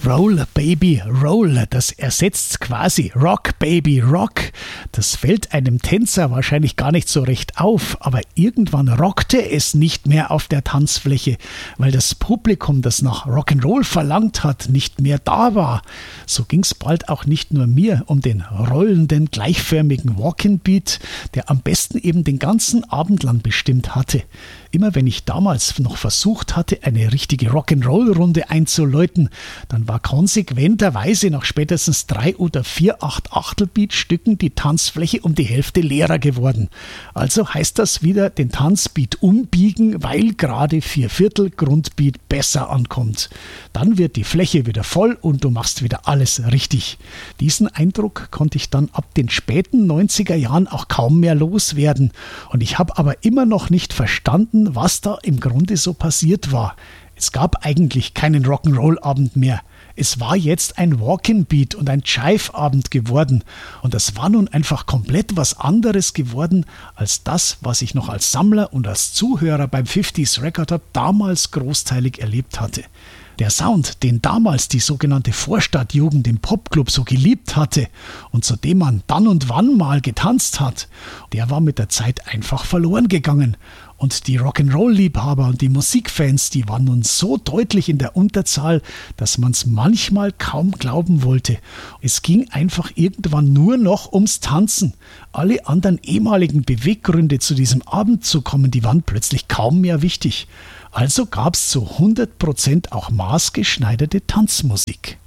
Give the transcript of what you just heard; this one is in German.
Roll, Baby, Roll, das ersetzt quasi Rock, Baby, Rock. Das fällt einem Tänzer wahrscheinlich gar nicht so recht auf, aber irgendwann rockte es nicht mehr auf der Tanzfläche, weil das Publikum, das nach Rock'n'Roll verlangt hat, nicht mehr da war. So ging es bald auch nicht nur mir um den rollenden, gleichförmigen Walking-Beat, der am besten eben den ganzen Abend lang bestimmt hatte. Immer wenn ich damals noch versucht hatte, eine richtige Rock'n'Roll-Runde einzuläuten, dann war konsequenterweise nach spätestens 3 oder 4 8-Achtel-Beat-Stücken die Tanzfläche um die Hälfte leerer geworden. Also heißt das wieder den Tanzbeat umbiegen, weil gerade 4/4 Grundbeat besser ankommt. Dann wird die Fläche wieder voll und du machst wieder alles richtig. Diesen Eindruck konnte ich dann ab den späten 90er Jahren auch kaum mehr loswerden. Und ich habe aber immer noch nicht verstanden, was da im Grunde so passiert war. Es gab eigentlich keinen Rock'n'Roll-Abend mehr. Es war jetzt ein Walking-Beat und ein Jive-Abend geworden. Und das war nun einfach komplett was anderes geworden als das, was ich noch als Sammler und als Zuhörer beim 50s Record Hub damals großteilig erlebt hatte. Der Sound, den damals die sogenannte Vorstadtjugend im Popclub so geliebt hatte und zu dem man dann und wann mal getanzt hat, der war mit der Zeit einfach verloren gegangen. Und die Rock'n'Roll-Liebhaber und die Musikfans, die waren nun so deutlich in der Unterzahl, dass man es manchmal kaum glauben wollte. Es ging einfach irgendwann nur noch ums Tanzen. Alle anderen ehemaligen Beweggründe, zu diesem Abend zu kommen, die waren plötzlich kaum mehr wichtig. Also gab es zu 100% auch maßgeschneiderte Tanzmusik.